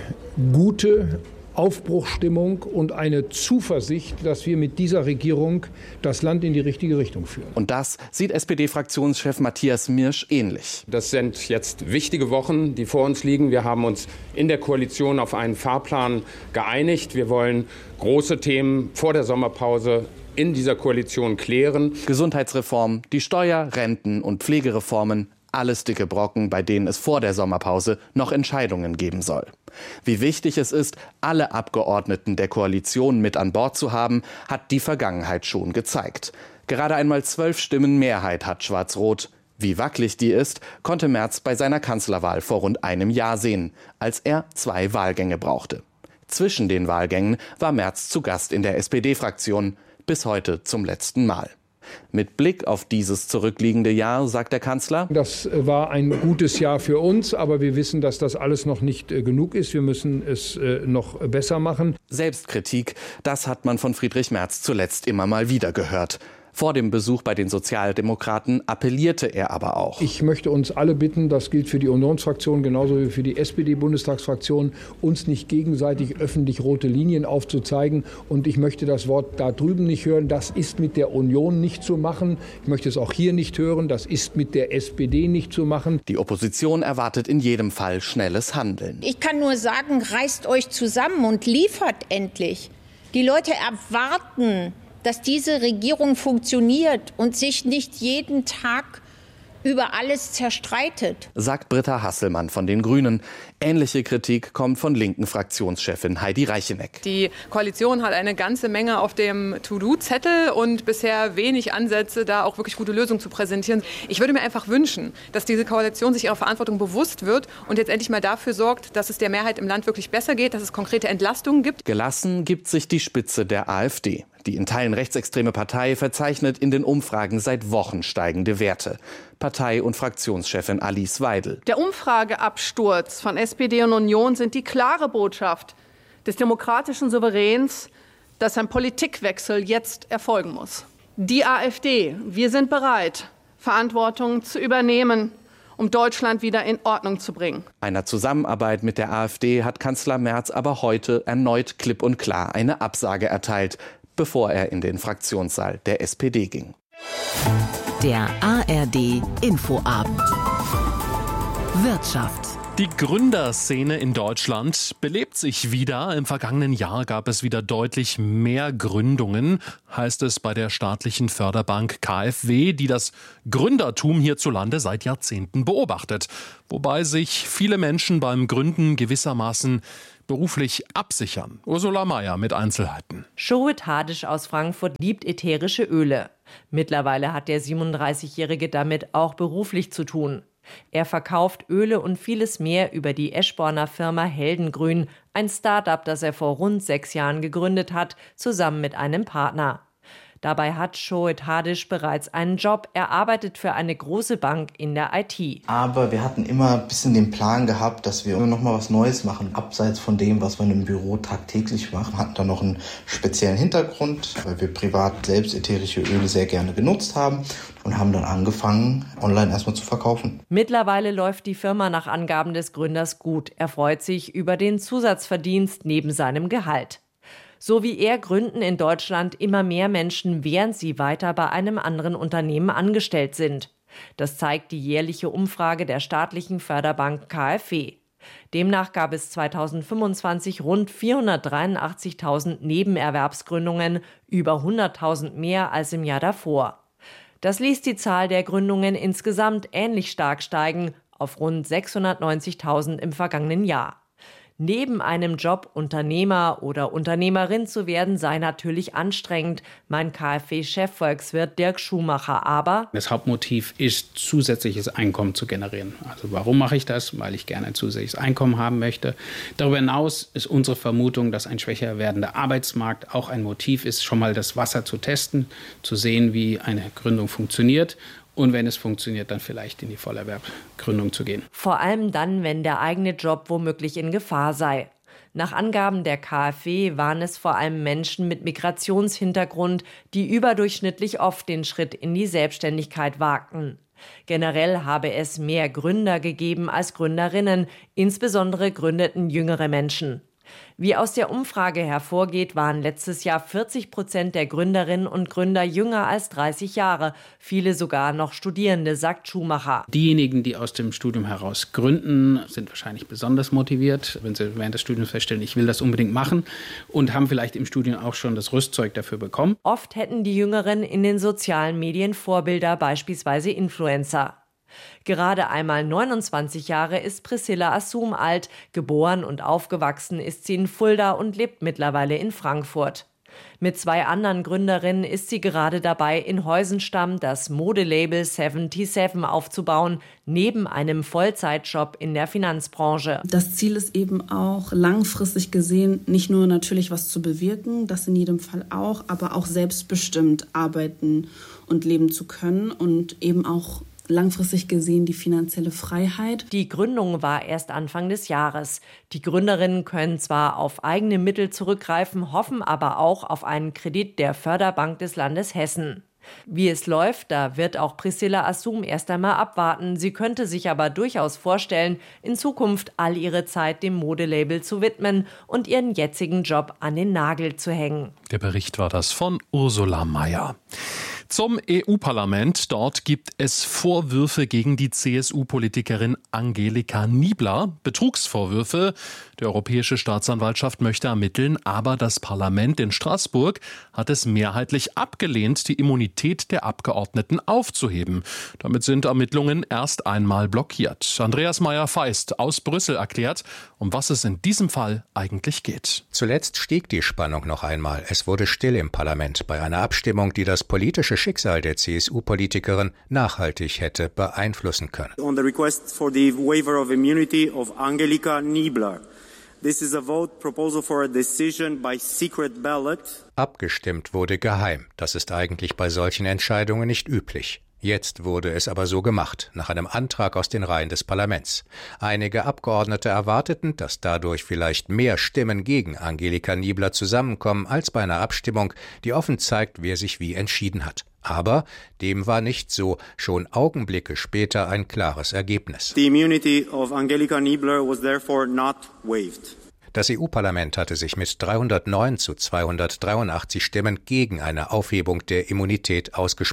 gute Aufbruchsstimmung und eine Zuversicht, dass wir mit dieser Regierung das Land in die richtige Richtung führen.
Und das sieht SPD-Fraktionschef Matthias Miersch ähnlich.
Das sind jetzt wichtige Wochen, die vor uns liegen. Wir haben uns in der Koalition auf einen Fahrplan geeinigt. Wir wollen große Themen vor der Sommerpause in dieser Koalition klären.
Gesundheitsreform, die Steuer-, Renten- und Pflegereformen. Alles dicke Brocken, bei denen es vor der Sommerpause noch Entscheidungen geben soll. Wie wichtig es ist, alle Abgeordneten der Koalition mit an Bord zu haben, hat die Vergangenheit schon gezeigt. Gerade einmal 12 Stimmen Mehrheit hat Schwarz-Rot. Wie wackelig die ist, konnte Merz bei seiner Kanzlerwahl vor rund einem Jahr sehen, als er 2 Wahlgänge brauchte. Zwischen den Wahlgängen war Merz zu Gast in der SPD-Fraktion, bis heute zum letzten Mal. Mit Blick auf dieses zurückliegende Jahr, sagt der Kanzler:
Das war ein gutes Jahr für uns, aber wir wissen, dass das alles noch nicht genug ist. Wir müssen es noch besser machen.
Selbstkritik, das hat man von Friedrich Merz zuletzt immer mal wieder gehört. Vor dem Besuch bei den Sozialdemokraten appellierte er aber auch.
Ich möchte uns alle bitten, das gilt für die Unionsfraktion genauso wie für die SPD-Bundestagsfraktion, uns nicht gegenseitig öffentlich rote Linien aufzuzeigen. Und ich möchte das Wort da drüben nicht hören. Das ist mit der Union nicht zu machen. Ich möchte es auch hier nicht hören. Das ist mit der SPD nicht zu machen.
Die Opposition erwartet in jedem Fall schnelles Handeln.
Ich kann nur sagen, reißt euch zusammen und liefert endlich. Die Leute erwarten, dass diese Regierung funktioniert und sich nicht jeden Tag über alles zerstreitet,
sagt Britta Hasselmann von den Grünen. Ähnliche Kritik kommt von linken Fraktionschefin Heidi Reicheneck.
Die Koalition hat eine ganze Menge auf dem To-Do-Zettel und bisher wenig Ansätze, da auch wirklich gute Lösungen zu präsentieren. Ich würde mir einfach wünschen, dass diese Koalition sich ihrer Verantwortung bewusst wird und jetzt endlich mal dafür sorgt, dass es der Mehrheit im Land wirklich besser geht, dass es konkrete Entlastungen gibt.
Gelassen gibt sich die Spitze der AfD. Die in Teilen rechtsextreme Partei verzeichnet in den Umfragen seit Wochen steigende Werte. Partei- und Fraktionschefin Alice Weidel.
Der Umfrageabsturz von SPD und Union sind die klare Botschaft des demokratischen Souveräns, dass ein Politikwechsel jetzt erfolgen muss. Die AfD, wir sind bereit, Verantwortung zu übernehmen, um Deutschland wieder in Ordnung zu bringen.
Einer Zusammenarbeit mit der AfD hat Kanzler Merz aber heute erneut klipp und klar eine Absage erteilt, bevor er in den Fraktionssaal der SPD ging.
Der ARD Infoabend. Wirtschaft.
Die Gründerszene in Deutschland belebt sich wieder. Im vergangenen Jahr gab es wieder deutlich mehr Gründungen, heißt es bei der staatlichen Förderbank KfW, die das Gründertum hierzulande seit Jahrzehnten beobachtet. Wobei sich viele Menschen beim Gründen gewissermaßen beruflich absichern. Ursula Meier mit Einzelheiten.
Shoet Hadisch aus Frankfurt liebt ätherische Öle. Mittlerweile hat der 37-Jährige damit auch beruflich zu tun. Er verkauft Öle und vieles mehr über die Eschborner Firma Heldengrün, ein Start-up, das er vor rund 6 Jahren gegründet hat, zusammen mit einem Partner. Dabei hat Shoet Hadisch bereits einen Job. Er arbeitet für eine große Bank in der IT.
Aber wir hatten immer ein bisschen den Plan gehabt, dass wir noch mal was Neues machen, abseits von dem, was man im Büro tagtäglich macht. Wir hatten da noch einen speziellen Hintergrund, weil wir privat selbst ätherische Öle sehr gerne genutzt haben und haben dann angefangen, online erstmal zu verkaufen.
Mittlerweile läuft die Firma nach Angaben des Gründers gut. Er freut sich über den Zusatzverdienst neben seinem Gehalt. So wie er gründen in Deutschland immer mehr Menschen, während sie weiter bei einem anderen Unternehmen angestellt sind. Das zeigt die jährliche Umfrage der staatlichen Förderbank KfW. Demnach gab es 2025 rund 483.000 Nebenerwerbsgründungen, über 100.000 mehr als im Jahr davor. Das ließ die Zahl der Gründungen insgesamt ähnlich stark steigen, auf rund 690.000 im vergangenen Jahr. Neben einem Job Unternehmer oder Unternehmerin zu werden, sei natürlich anstrengend, meint KfW-Chefvolkswirt Dirk Schumacher. Aber
das Hauptmotiv ist, zusätzliches Einkommen zu generieren. Also warum mache ich das? Weil ich gerne ein zusätzliches Einkommen haben möchte. Darüber hinaus ist unsere Vermutung, dass ein schwächer werdender Arbeitsmarkt auch ein Motiv ist, schon mal das Wasser zu testen, zu sehen, wie eine Gründung funktioniert. Und wenn es funktioniert, dann vielleicht in die Vollerwerbgründung zu gehen.
Vor allem dann, wenn der eigene Job womöglich in Gefahr sei. Nach Angaben der KfW waren es vor allem Menschen mit Migrationshintergrund, die überdurchschnittlich oft den Schritt in die Selbstständigkeit wagten. Generell habe es mehr Gründer gegeben als Gründerinnen, insbesondere gründeten jüngere Menschen. Wie aus der Umfrage hervorgeht, waren letztes Jahr 40% der Gründerinnen und Gründer jünger als 30 Jahre, viele sogar noch Studierende, sagt Schumacher.
Diejenigen, die aus dem Studium heraus gründen, sind wahrscheinlich besonders motiviert, wenn sie während des Studiums feststellen, ich will das unbedingt machen und haben vielleicht im Studium auch schon das Rüstzeug dafür bekommen.
Oft hätten die Jüngeren in den sozialen Medien Vorbilder, beispielsweise Influencer. Gerade einmal 29 Jahre ist Priscilla Assum alt. Geboren und aufgewachsen ist sie in Fulda und lebt mittlerweile in Frankfurt. Mit 2 anderen Gründerinnen ist sie gerade dabei, in Heusenstamm das Modelabel 77 aufzubauen, neben einem Vollzeitjob in der Finanzbranche.
Das Ziel ist eben auch, langfristig gesehen, nicht nur natürlich was zu bewirken, das in jedem Fall auch, aber auch selbstbestimmt arbeiten und leben zu können und eben auch langfristig gesehen die finanzielle Freiheit.
Die Gründung war erst Anfang des Jahres. Die Gründerinnen können zwar auf eigene Mittel zurückgreifen, hoffen aber auch auf einen Kredit der Förderbank des Landes Hessen. Wie es läuft, da wird auch Priscilla Assum erst einmal abwarten. Sie könnte sich aber durchaus vorstellen, in Zukunft all ihre Zeit dem Modelabel zu widmen und ihren jetzigen Job an den Nagel zu hängen.
Der Bericht war das von Ursula Meier. Zum EU-Parlament. Dort gibt es Vorwürfe gegen die CSU-Politikerin Angelika Niebler. Betrugsvorwürfe. Die Europäische Staatsanwaltschaft möchte ermitteln, aber das Parlament in Straßburg hat es mehrheitlich abgelehnt, die Immunität der Abgeordneten aufzuheben. Damit sind Ermittlungen erst einmal blockiert. Andreas Meyer-Feist aus Brüssel erklärt, um was es in diesem Fall eigentlich geht.
Zuletzt stieg die Spannung noch einmal. Es wurde still im Parlament bei einer Abstimmung, die das politische Schicksal der CSU-Politikerin nachhaltig hätte beeinflussen können.
On the request for the waiver of immunity of Angelika Niebler. This is a vote proposal for a decision by secret ballot.
Abgestimmt wurde geheim. Das ist eigentlich bei solchen Entscheidungen nicht üblich. Jetzt wurde es aber so gemacht, nach einem Antrag aus den Reihen des Parlaments. Einige Abgeordnete erwarteten, dass dadurch vielleicht mehr Stimmen gegen Angelika Niebler zusammenkommen als bei einer Abstimmung, die offen zeigt, wer sich wie entschieden hat. Aber dem war nicht so, schon Augenblicke später ein klares Ergebnis.
The immunity of Angelika Niebler was therefore not waived.
Das EU-Parlament hatte sich mit 309 zu 283 Stimmen gegen eine Aufhebung der Immunität ausgesprochen.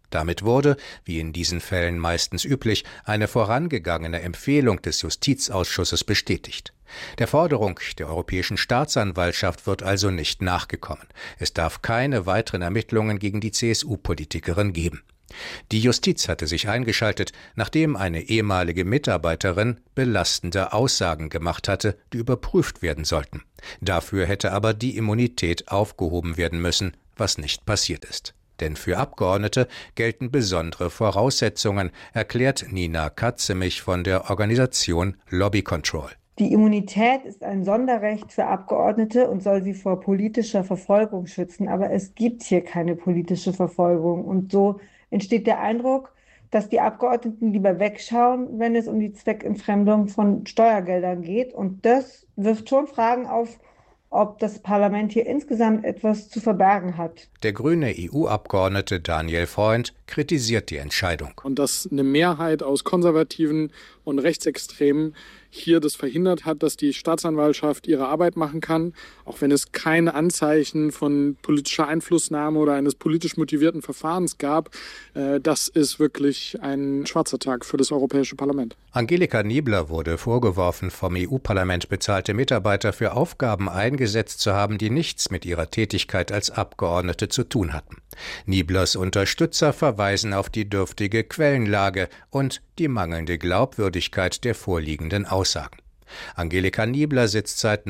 Damit wurde, wie in diesen Fällen meistens üblich, eine vorangegangene Empfehlung des Justizausschusses bestätigt. Der Forderung der Europäischen Staatsanwaltschaft wird also nicht nachgekommen. Es darf keine weiteren Ermittlungen gegen die CSU-Politikerin geben. Die Justiz hatte sich eingeschaltet, nachdem eine ehemalige Mitarbeiterin belastende Aussagen gemacht hatte, die überprüft werden sollten. Dafür hätte aber die Immunität aufgehoben werden müssen, was nicht passiert ist. Denn für Abgeordnete gelten besondere Voraussetzungen, erklärt Nina Katzemich von der Organisation Lobby Control.
Die Immunität ist ein Sonderrecht für Abgeordnete und soll sie vor politischer Verfolgung schützen. Aber es gibt hier keine politische Verfolgung. Und so entsteht der Eindruck, dass die Abgeordneten lieber wegschauen, wenn es um die Zweckentfremdung von Steuergeldern geht. Und das wirft schon Fragen auf, ob das Parlament hier insgesamt etwas zu verbergen hat.
Der grüne EU-Abgeordnete Daniel Freund kritisiert die Entscheidung.
Und dass eine Mehrheit aus Konservativen und Rechtsextremen hier das verhindert hat, dass die Staatsanwaltschaft ihre Arbeit machen kann, auch wenn es keine Anzeichen von politischer Einflussnahme oder eines politisch motivierten Verfahrens gab. Das ist wirklich ein schwarzer Tag für das Europäische Parlament.
Angelika Niebler wurde vorgeworfen, vom EU-Parlament bezahlte Mitarbeiter für Aufgaben eingesetzt zu haben, die nichts mit ihrer Tätigkeit als Abgeordnete zu tun hatten. Nieblers Unterstützer verweisen auf die dürftige Quellenlage und die mangelnde Glaubwürdigkeit der vorliegenden Aussagen. Angelika Niebler sitzt seit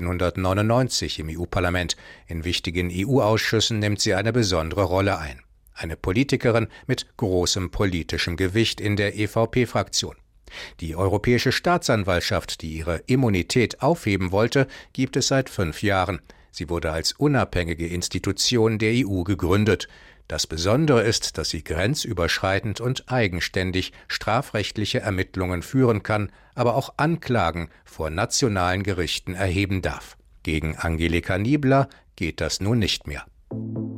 1999 im EU-Parlament. In wichtigen EU-Ausschüssen nimmt sie eine besondere Rolle ein. Eine Politikerin mit großem politischem Gewicht in der EVP-Fraktion. Die Europäische Staatsanwaltschaft, die ihre Immunität aufheben wollte, gibt es seit 5 Jahren. Sie wurde als unabhängige Institution der EU gegründet. Das Besondere ist, dass sie grenzüberschreitend und eigenständig strafrechtliche Ermittlungen führen kann, aber auch Anklagen vor nationalen Gerichten erheben darf. Gegen Angelika Niebler geht das nun nicht mehr.